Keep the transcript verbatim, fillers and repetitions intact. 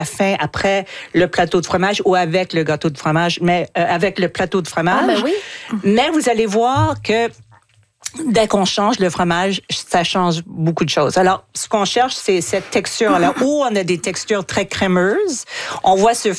fin, après le plateau de fromage ou avec le gâteau de fromage, mais euh, avec le plateau de fromage. Ah, ben oui. Mais vous allez voir que dès qu'on change le fromage, ça change beaucoup de choses. Alors, ce qu'on cherche, c'est cette texture-là. Où on a des textures très crémeuses, on voit ce